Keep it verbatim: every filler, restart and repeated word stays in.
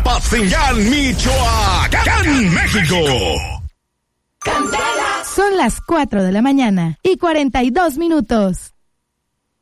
Apatzingán, Michoacán, México. Son las cuatro de la mañana y cuarenta y dos minutos.